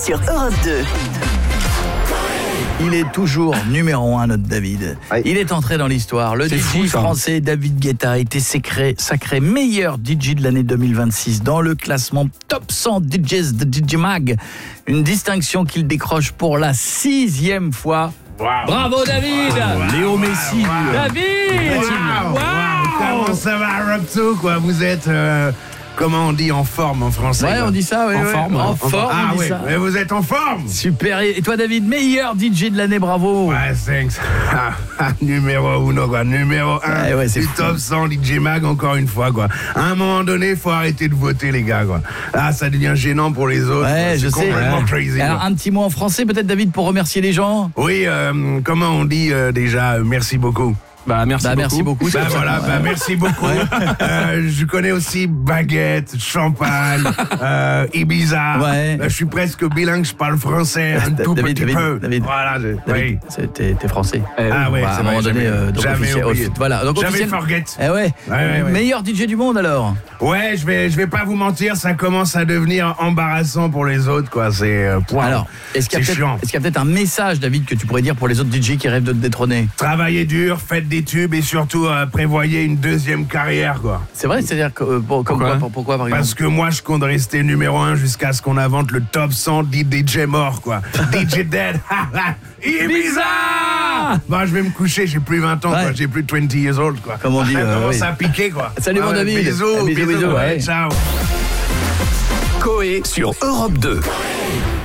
sur Europe 2. Il est toujours numéro 1, notre David. Oui. Il est entré dans l'histoire. Le DJ français David Guetta a été sacré meilleur DJ de l'année 2026 dans le classement Top 100 DJs de DJ Mag. Une distinction qu'il décroche pour la 6e fois. Wow. Bravo David. Léo Messi. David. Wow. Comment ça va, Rob 2, quoi? Vous êtes, comment on dit, en forme en français? Ouais, on dit ça, oui. En forme. En forme, Ah on dit ouais, ça. mais vous êtes en forme. Super. Et toi David, meilleur DJ de l'année, bravo. Ouais, thanks. Numéro 1, quoi. Numéro 1 Ouais, c'est du fou. Top 100 DJ Mag, encore une fois, quoi. À un moment donné, faut arrêter de voter, les gars, quoi. Ah, ça devient gênant pour les autres. Ouais, quoi. je C'est sais. complètement crazy. Alors, quoi. un petit mot en français peut-être David pour remercier les gens. Oui, comment on dit déjà, merci beaucoup. Merci beaucoup. Bah voilà, bah merci beaucoup. Je connais aussi baguette, champagne, Ibiza. Ouais. Je suis presque bilingue, je parle français un tout petit peu. David. Voilà, David, oui. t'es français. Ah ouais, à c'est un moment vrai, donné, donc jamais officiel- oublié. voilà, donc Jamais officiel- forget. Eh ouais. Ouais. Meilleur DJ du monde alors. Ouais, je vais pas vous mentir, ça commence à devenir embarrassant pour les autres, quoi. C'est point. Alors, est-ce qu'il y a C'est chiant. peut-être un message, David, que tu pourrais dire pour les autres DJ qui rêvent de te détrôner? Travaillez dur, faites des tubes et surtout prévoyez une deuxième carrière, quoi. C'est vrai, c'est-à-dire que, pourquoi par exemple? Parce que moi, je compte rester numéro 1 jusqu'à ce qu'on invente le top 100 dit DJ mort, quoi. DJ dead. Ibiza! Bon, je vais me coucher, j'ai plus 20 ans, Ouais. quoi. J'ai plus 20 years old, quoi. Comme on dit, Ça commence oui. à piquer, quoi. Salut, mon ouais, David. Bisous, Bisous, bisous. ouais. Ciao. Coé sur Europe 2.